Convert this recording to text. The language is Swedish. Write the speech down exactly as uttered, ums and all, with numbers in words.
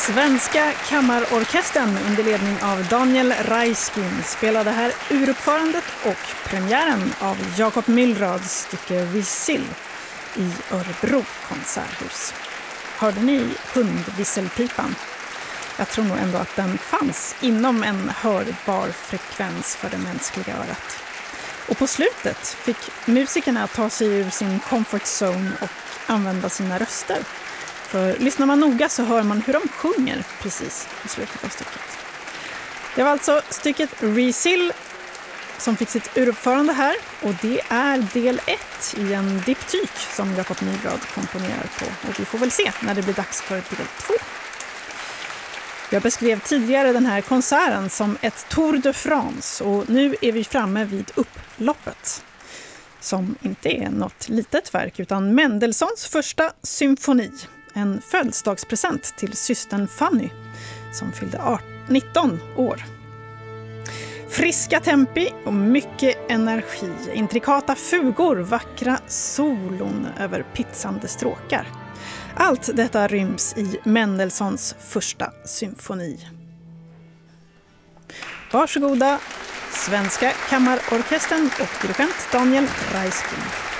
Svenska kammarorkestern under ledning av Daniel Raiskin spelade här uruppförandet och premiären av Jakob Mylrads stycke Visil i Örebro konserthus. Hörde ni hundvisselpipan? Jag tror nog ändå att den fanns inom en hörbar frekvens för det mänskliga örat. Och på slutet fick musikerna ta sig ur sin comfort zone och använda sina röster. För lyssnar man noga så hör man hur de sjunger precis på slutet av stycket. Det var alltså stycket Visil som fick sitt uruppförande här. Och det är del ett i en diptyk som Jakob Mylrad komponerar på. Och vi får väl se när det blir dags för del två. Jag beskrev tidigare den här konserten som ett Tour de France och nu är vi framme vid upploppet. Som inte är något litet verk utan Mendelssohns första symfoni. En födelsedagspresent till systern Fanny som fyllde nitton år. Friska tempi och mycket energi, intrikata fugor, vackra solon över pitsande stråkar. Allt detta ryms i Mendelssohns första symfoni. Varsågoda, Svenska kammarorkestern och dirigent Daniel Raiskin.